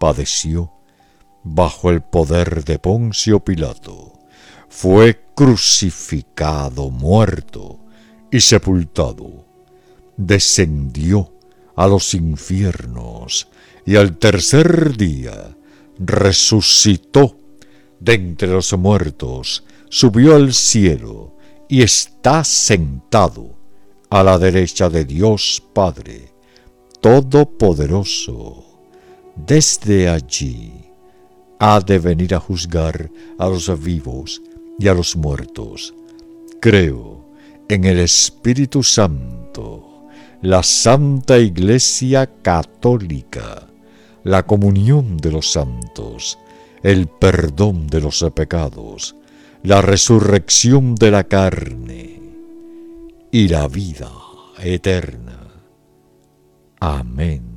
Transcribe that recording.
padeció bajo el poder de Poncio Pilato, fue crucificado, muerto y sepultado, descendió a los infiernos y al tercer día resucitó de entre los muertos, subió al cielo y está sentado a la derecha de Dios Padre Todopoderoso. Desde allí ha de venir a juzgar a los vivos y a los muertos. Creo en el Espíritu Santo, la Santa Iglesia Católica, la comunión de los santos, el perdón de los pecados, la resurrección de la carne y la vida eterna. Amén.